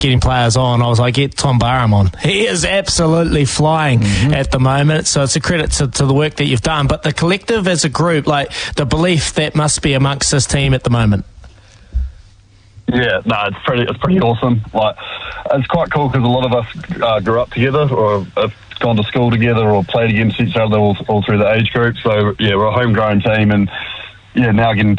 getting players on, I was like, get Tom Barham on. He is absolutely flying at the moment, so it's a credit to the work that you've done. But the collective as a group, like the belief that must be amongst this team at the moment. Yeah, no, it's pretty awesome. Like, it's quite cool because a lot of us grew up together or have gone to school together or played against each other all through the age group. So, yeah, we're a homegrown team and, yeah, now getting